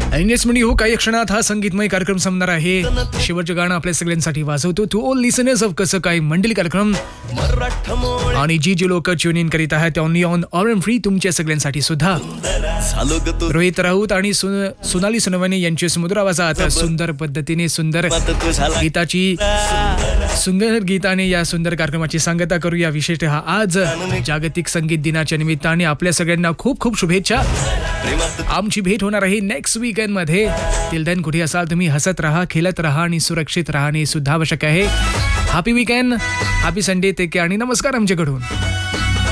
English हो काही क्षणात हा संगीतमय कार्यक्रम संपणार आहे. शेवटचं गाणं आपल्या सगळ्यांसाठी वाजवतो टू ऑल लिसनर्स ऑफ कसं काय मंडळी कार्यक्रम. आणि जी लोक ट्यून इन करीत आहेत ओनली ऑन ऑरेंज फ्री तुमच्या सगळ्यांसाठी सुद्धा. रोहित राऊत आणि सोनाली सोनवणे यांच्या सुमधुर आवाजात सुंदर पद्धतीने सुंदर गीताने या सुंदर कार्यक्रमाची सांगता करूया. विशेषतः आज जागतिक संगीत दिनाच्या निमित्ताने आपल्या सगळ्यांना खूप खूप शुभेच्छा. आमची भेट होणार आहे नेक्स्ट वीकेंड मध्ये. टिल देन कुठे असाल तुम्ही हसत राहा, खेळत राहा आणि सुरक्षित राहणे सुद्धा आवश्यक आहे. Happy weekend, happy Sunday, take care आणि नमस्कार आमच्याकडून.